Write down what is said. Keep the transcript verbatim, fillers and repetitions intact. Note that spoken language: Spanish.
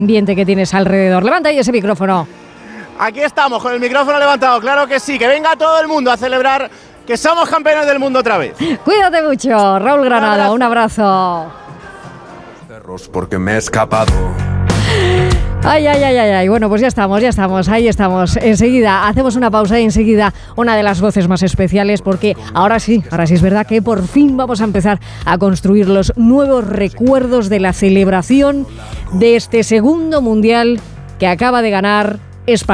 ambiente que tienes alrededor. Levanta ahí ese micrófono. Aquí estamos, con el micrófono levantado, claro que sí, que venga todo el mundo a celebrar que somos campeones del mundo otra vez. Cuídate mucho, Raúl Granado, un abrazo. Cerros porque me he escapado. Ay, ay, ay, ay, ay, bueno, pues ya estamos, ya estamos, ahí estamos. Enseguida hacemos una pausa y enseguida una de las voces más especiales, porque ahora sí, ahora sí es verdad que por fin vamos a empezar a construir los nuevos recuerdos de la celebración de este segundo mundial que acaba de ganar España.